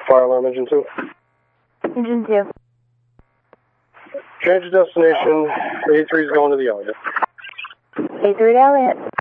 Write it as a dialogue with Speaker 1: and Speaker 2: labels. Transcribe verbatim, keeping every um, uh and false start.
Speaker 1: Fire alarm engine two.
Speaker 2: Engine two.
Speaker 1: Change of destination. eighty-three is going to the Elliott.
Speaker 2: eighty-three to Elliott.